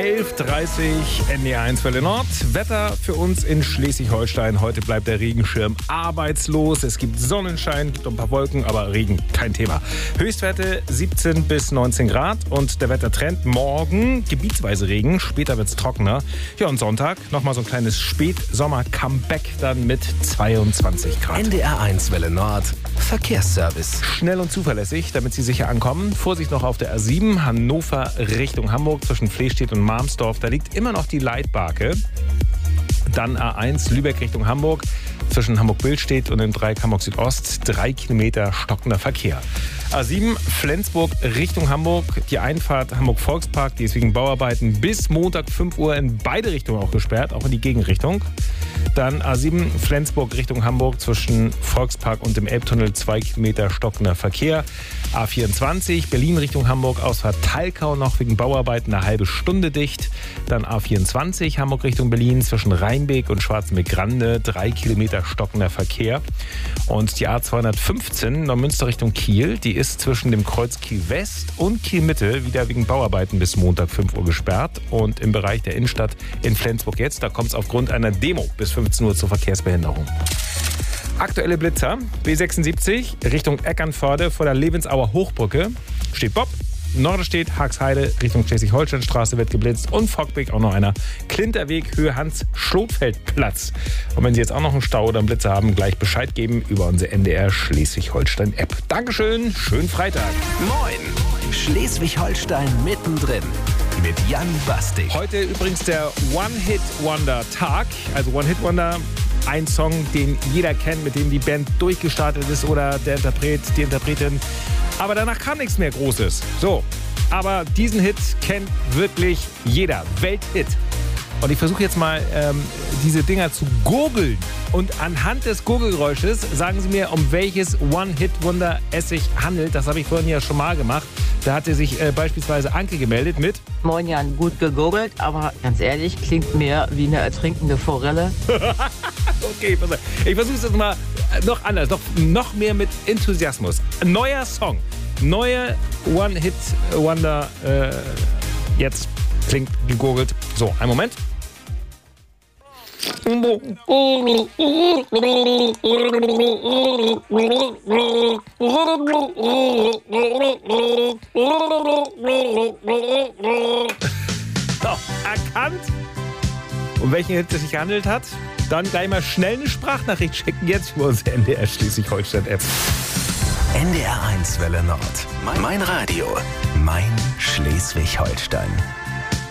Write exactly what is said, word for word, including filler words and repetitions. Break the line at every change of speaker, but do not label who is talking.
elf Uhr dreißig, N D R eins Welle Nord. Wetter für uns in Schleswig-Holstein. Heute bleibt der Regenschirm arbeitslos. Es gibt Sonnenschein, gibt ein paar Wolken, aber Regen kein Thema. Höchstwerte siebzehn bis neunzehn Grad und der Wettertrend morgen gebietsweise Regen, später wird es trockener. Ja, und Sonntag nochmal so ein kleines Spätsommer-Comeback dann mit zweiundzwanzig Grad.
N D R eins Welle Nord, Verkehrsservice.
Schnell und zuverlässig, damit Sie sicher ankommen. Vorsicht noch auf der A sieben, Hannover Richtung Hamburg zwischen Flestedt und Marmsdorf. Da liegt immer noch die Leitbarke. Dann A eins Lübeck Richtung Hamburg zwischen Hamburg-Billstedt und dem Dreieck Hamburg Südost. Drei Kilometer stockender Verkehr. A sieben Flensburg Richtung Hamburg. Die Einfahrt Hamburg-Volkspark, die ist wegen Bauarbeiten bis Montag fünf Uhr in beide Richtungen auch gesperrt, auch in die Gegenrichtung. Dann A sieben Flensburg Richtung Hamburg zwischen Volkspark und dem Elbtunnel zwei Kilometer stockender Verkehr. A vierundzwanzig Berlin Richtung Hamburg, Ausfahrt Talkau noch wegen Bauarbeiten eine halbe Stunde dicht. Dann A vierundzwanzig Hamburg Richtung Berlin zwischen Rheinbeek und Schwarzenbeck-Grande drei Kilometer stockender Verkehr. Und die A zweihundertfünfzehn Neumünster Richtung Kiel, die ist zwischen dem Kreuz Kiel West und Kiel Mitte wieder wegen Bauarbeiten bis Montag fünf Uhr gesperrt. Und im Bereich der Innenstadt in Flensburg jetzt, da kommt es aufgrund einer Demo bis fünfzehn Uhr zur Verkehrsbehinderung. Aktuelle Blitzer, B sechsundsiebzig Richtung Eckernförde vor der Levensauer Hochbrücke steht Bob. Norderstedt, Haxheide Richtung Schleswig-Holstein-Straße wird geblitzt und Fockbeck auch noch einer. Klinterweg, Höhe Hans-Schlotfeld-Platz. Und wenn Sie jetzt auch noch einen Stau oder einen Blitzer haben, gleich Bescheid geben über unsere N D R Schleswig-Holstein-App. Dankeschön, schönen Freitag.
Moin, Schleswig-Holstein mittendrin mit Jan Bastig.
Heute übrigens der One-Hit-Wonder-Tag. Also One-Hit-Wonder, ein Song, den jeder kennt, mit dem die Band durchgestartet ist oder der Interpret, die Interpretin. Aber danach kam nichts mehr Großes. So, aber diesen Hit kennt wirklich jeder. Welthit. Und ich versuche jetzt mal, ähm, diese Dinger zu gurgeln. Und anhand des Gurgelgeräusches sagen Sie mir, um welches One-Hit-Wonder es sich handelt. Das habe ich vorhin ja schon mal gemacht. Da hatte sich äh, beispielsweise Anke gemeldet mit...
Moin Jan, gut gegurgelt, aber ganz ehrlich, klingt mehr wie eine ertrinkende Forelle.
Okay, pass auf. Ich versuche es jetzt mal noch anders, noch, noch mehr mit Enthusiasmus. Ein neuer Song, neue One-Hit-Wonder, äh, jetzt klingt gegurgelt. So, einen Moment. So, erkannt, um welchen Hit es sich gehandelt hat. Dann gleich mal schnell eine Sprachnachricht schicken, jetzt für unsere N D R Schleswig-Holstein-App.
N D R eins Welle Nord. Mein Radio. Mein Schleswig-Holstein.